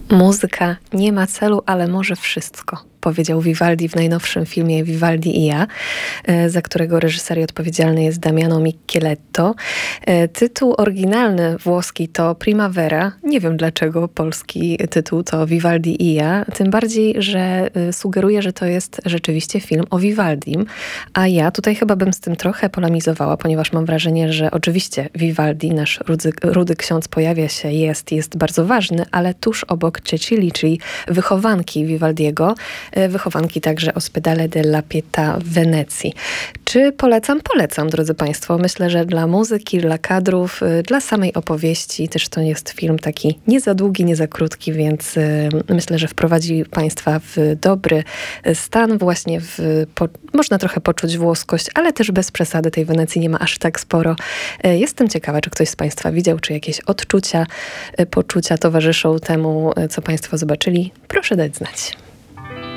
Muzyka nie ma celu, ale może wszystko, powiedział Vivaldi w najnowszym filmie Vivaldi i ja, za którego reżyserię odpowiedzialny jest Damiano Micheletto. Tytuł oryginalny włoski to Primavera. Nie wiem dlaczego polski tytuł to Vivaldi i ja, tym bardziej, że sugeruje, że to jest rzeczywiście film o Vivaldim, a ja tutaj chyba bym z tym trochę polemizowała, ponieważ mam wrażenie, że oczywiście Vivaldi, nasz rudy ksiądz pojawia się, jest bardzo ważny, ale tuż obok Cecilii, czyli wychowanki Vivaldiego, wychowanki także Ospedale della Pietà w Wenecji. Czy polecam? Polecam, drodzy Państwo. Myślę, że dla muzyki, dla kadrów, dla samej opowieści też to jest film taki nie za długi, nie za krótki, więc myślę, że wprowadzi Państwa w dobry stan. Właśnie można trochę poczuć włoskość, ale też bez przesady. Tej Wenecji nie ma aż tak sporo. Jestem ciekawa, czy ktoś z Państwa widział, czy jakieś odczucia, poczucia towarzyszą temu, co Państwo zobaczyli. Proszę dać znać.